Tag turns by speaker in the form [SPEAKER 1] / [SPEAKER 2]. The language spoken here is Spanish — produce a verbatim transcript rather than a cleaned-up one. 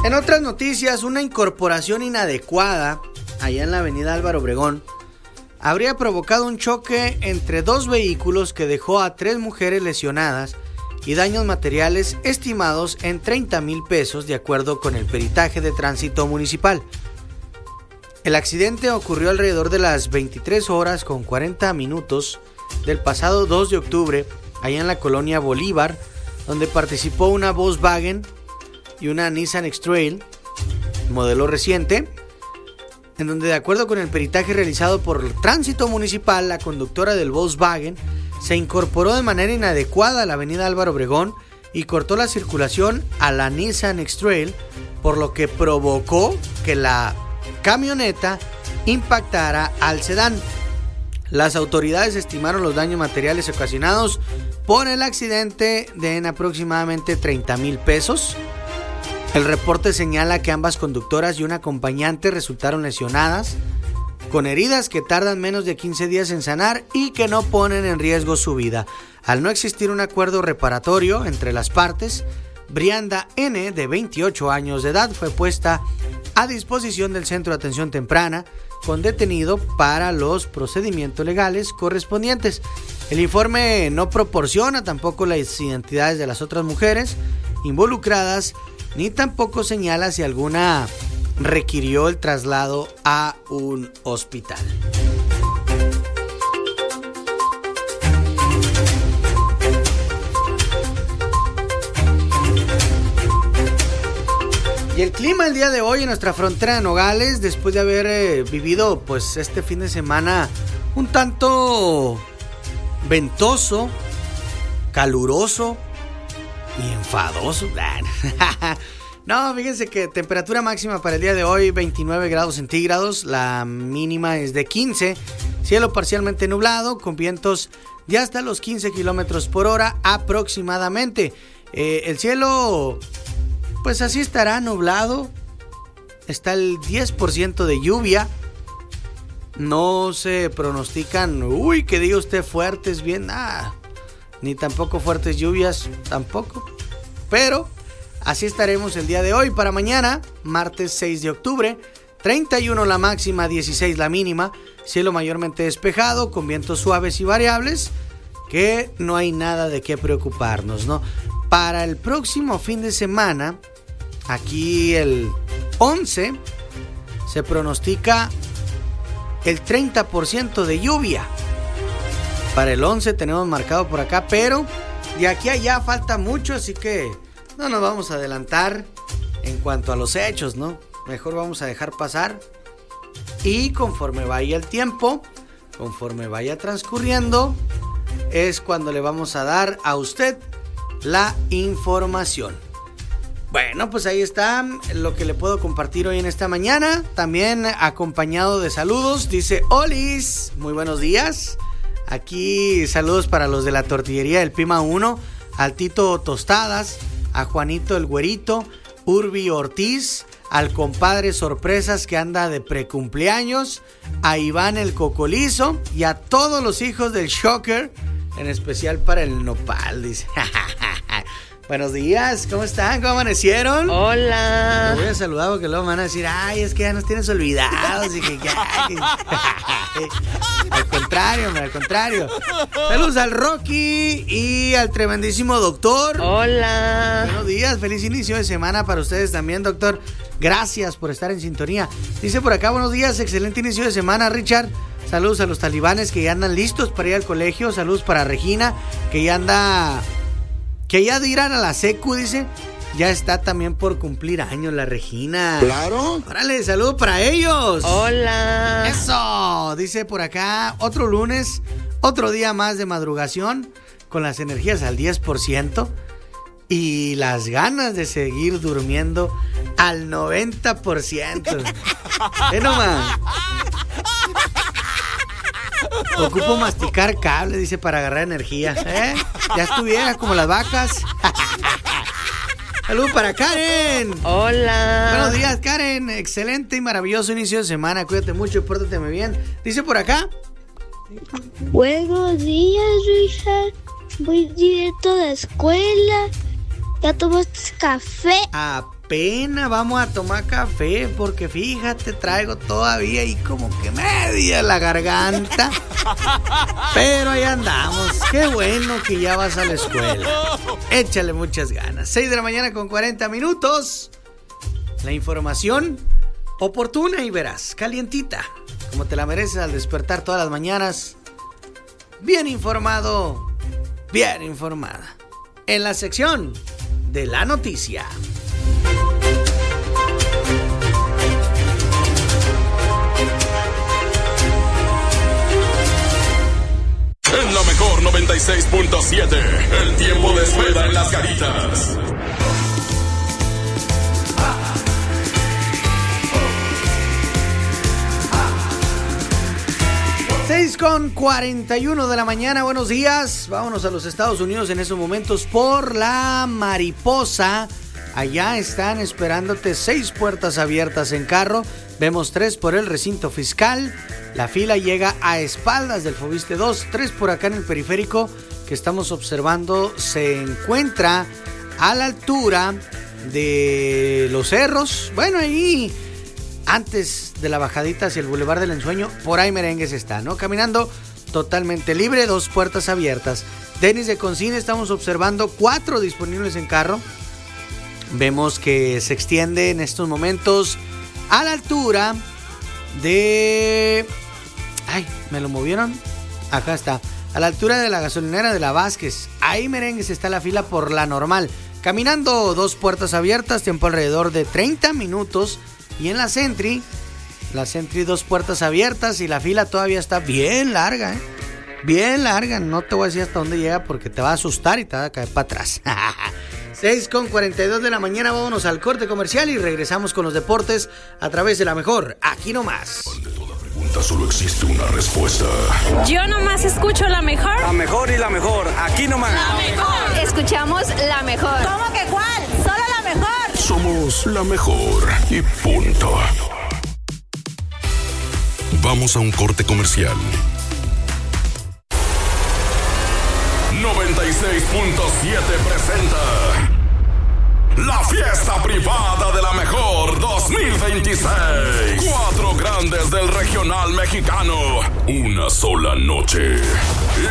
[SPEAKER 1] En otras noticias, una incorporación inadecuada allá en la avenida Álvaro Obregón habría provocado un choque entre dos vehículos que dejó a tres mujeres lesionadas y daños materiales estimados en treinta mil pesos, de acuerdo con el peritaje de tránsito municipal. El accidente ocurrió alrededor de las veintitrés horas con cuarenta minutos del pasado dos de octubre, allá en la colonia Bolívar, donde participó una Volkswagen y una Nissan X-Trail, modelo reciente, en donde, de acuerdo con el peritaje realizado por el tránsito municipal, la conductora del Volkswagen se incorporó de manera inadecuada a la avenida Álvaro Obregón y cortó la circulación a la Nissan X-Trail, por lo que provocó que la camioneta impactara al sedán. Las autoridades estimaron los daños materiales ocasionados por el accidente de en aproximadamente treinta mil pesos. El reporte señala que ambas conductoras y un acompañante resultaron lesionadas, con heridas que tardan menos de quince días en sanar y que no ponen en riesgo su vida. Al no existir un acuerdo reparatorio entre las partes, Brianda N., de veintiocho años de edad, fue puesta a disposición del Centro de Atención Temprana con detenido para los procedimientos legales correspondientes. El informe no proporciona tampoco las identidades de las otras mujeres involucradas, ni tampoco señala si alguna requirió el traslado a un hospital. Y el clima el día de hoy en nuestra frontera de Nogales, después de haber eh, vivido pues este fin de semana un tanto ventoso, caluroso y enfadoso. No, fíjense que temperatura máxima para el día de hoy veintinueve grados centígrados, la mínima es de quince, cielo parcialmente nublado con vientos de hasta los quince kilómetros por hora aproximadamente. Eh, el cielo pues así estará nublado, está el diez por ciento de lluvia, no se pronostican, uy, que diga usted fuertes, bien, nada, ni tampoco fuertes lluvias, tampoco, pero así estaremos el día de hoy. Para mañana, martes seis de octubre, treinta y uno la máxima, dieciséis la mínima, cielo mayormente despejado, con vientos suaves y variables, que no hay nada de qué preocuparnos, ¿no? Para el próximo fin de semana, aquí el once, se pronostica el treinta por ciento de lluvia. Para el once tenemos marcado por acá, pero de aquí a allá falta mucho, así que no nos vamos a adelantar en cuanto a los hechos, ¿no? Mejor vamos a dejar pasar y conforme vaya el tiempo, conforme vaya transcurriendo, es cuando le vamos a dar a usted la información. Bueno, pues ahí está lo que le puedo compartir hoy en esta mañana, también acompañado de saludos. Dice: Olis, muy buenos días. Aquí saludos para los de la tortillería del Pima uno, al Tito Tostadas, a Juanito el Güerito, Urbi Ortiz, al compadre Sorpresas que anda de precumpleaños, a Iván el Cocolizo y a todos los hijos del Shocker, en especial para el Nopal, dice. Buenos días, ¿cómo están? ¿Cómo amanecieron?
[SPEAKER 2] Hola.
[SPEAKER 1] Me voy a saludar porque luego me van a decir, ay, es que ya nos tienes olvidados y que ya... que... Al contrario, hombre, al contrario. Saludos al Rocky y al tremendísimo doctor.
[SPEAKER 2] Hola.
[SPEAKER 1] Buenos días, feliz inicio de semana para ustedes también, doctor. Gracias por estar en sintonía. Dice por acá, buenos días, excelente inicio de semana, Richard. Saludos a los talibanes que ya andan listos para ir al colegio. Saludos para Regina, que ya anda... que ya dirán a la secu, dice. Ya está también por cumplir años la Regina.
[SPEAKER 3] Claro.
[SPEAKER 1] Órale, saludo para ellos.
[SPEAKER 2] Hola.
[SPEAKER 1] Eso, dice por acá, otro lunes, otro día más de madrugación, con las energías al diez por ciento y las ganas de seguir durmiendo al noventa por ciento. ¿Eh, nomás? Ocupo masticar cable, dice, para agarrar energía. ¿Eh? Ya estuviera como las vacas. Saludos para Karen.
[SPEAKER 2] Hola.
[SPEAKER 1] Buenos días, Karen. Excelente y maravilloso inicio de semana. Cuídate mucho y pórtate muy bien. Dice por acá.
[SPEAKER 4] Buenos días, Richard. Voy directo a la escuela. ¿Ya tomaste café?
[SPEAKER 1] Ah, pena, vamos a tomar café, porque fíjate, traigo todavía ahí como que media la garganta. Pero ahí andamos. Qué bueno que ya vas a la escuela. Échale muchas ganas. seis de la mañana con cuarenta minutos. La información oportuna y verás, calientita, como te la mereces al despertar todas las mañanas. Bien informado, bien informada. En la sección de la noticia.
[SPEAKER 3] En la mejor noventa y seis punto siete, el tiempo de espera en las Caritas.
[SPEAKER 1] seis con cuarenta y uno de la mañana, buenos días. Vámonos a los Estados Unidos en esos momentos por la Mariposa. Allá están esperándote seis puertas abiertas en carro. Vemos tres por el recinto fiscal. La fila llega a espaldas del Fobiste dos. Tres por acá en el periférico que estamos observando. Se encuentra a la altura de Los Cerros. Bueno, ahí antes de la bajadita hacia el Boulevard del Ensueño, por ahí Merengues está, ¿no? Caminando totalmente libre, dos puertas abiertas. Denis de Concine, estamos observando cuatro disponibles en carro. Vemos que se extiende en estos momentos a la altura de... Ay, ¿me lo movieron? Acá está. A la altura de la gasolinera de la Vázquez. Ahí Merengues está la fila por la normal. Caminando dos puertas abiertas, tiempo alrededor de treinta minutos. Y en la Sentry, la Sentry dos puertas abiertas y la fila todavía está bien larga, ¿eh? Bien larga, no te voy a decir hasta dónde llega porque te va a asustar y te va a caer para atrás. seis con cuarenta y dos de la mañana, vámonos al corte comercial y regresamos con los deportes a través de la mejor, aquí nomás.
[SPEAKER 3] Ante toda pregunta solo existe una respuesta.
[SPEAKER 5] Yo nomás escucho la mejor.
[SPEAKER 6] La mejor y la mejor, aquí nomás.
[SPEAKER 5] La mejor. Escuchamos la mejor.
[SPEAKER 7] ¿Cómo que cuál? Solo la mejor.
[SPEAKER 3] Somos la mejor y punto. Vamos a un corte comercial. noventa y seis punto siete presenta la fiesta privada de la mejor dos mil veintiséis. Cuatro grandes del regional mexicano, una sola noche.